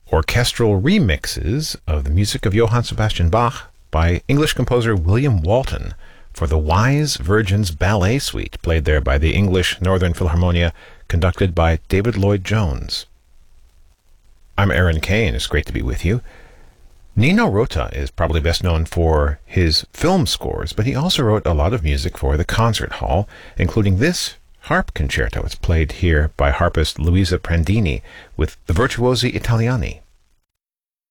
orchestral remixes of the music of Johann Sebastian Bach by English composer William Walton for the Wise Virgins Ballet Suite, played there by the English Northern Philharmonia, conducted by David Lloyd-Jones. I'm Aaron Kane. It's great to be with you. Nino Rota is probably best known for his film scores, but he also wrote a lot of music for the concert hall, including this harp concerto. It's played here by harpist Luisa Prandini with the Virtuosi Italiani.